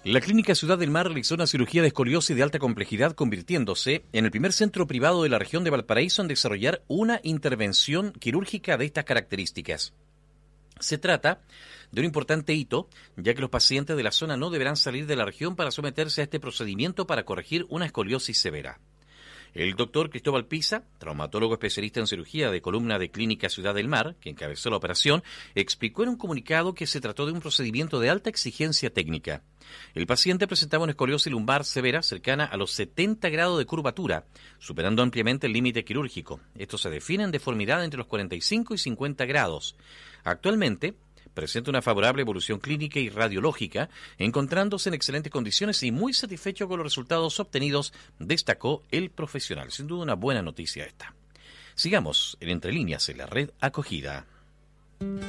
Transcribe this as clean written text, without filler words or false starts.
La Clínica Ciudad del Mar realizó una cirugía de escoliosis de alta complejidad, convirtiéndose en el primer centro privado de la región de Valparaíso en desarrollar una intervención quirúrgica de estas características. Se trata de un importante hito, ya que los pacientes de la zona no deberán salir de la región para someterse a este procedimiento para corregir una escoliosis severa. El doctor Cristóbal Pisa, traumatólogo especialista en cirugía de columna de Clínica Ciudad del Mar, que encabezó la operación, explicó en un comunicado que se trató de un procedimiento de alta exigencia técnica. El paciente presentaba una escoliosis lumbar severa cercana a los 70 grados de curvatura, superando ampliamente el límite quirúrgico. Esto se define en deformidad entre los 45 y 50 grados. Actualmente presenta una favorable evolución clínica y radiológica, encontrándose en excelentes condiciones y muy satisfecho con los resultados obtenidos, destacó el profesional. Sin duda una buena noticia esta. Sigamos en Entre Líneas en la red Acogida.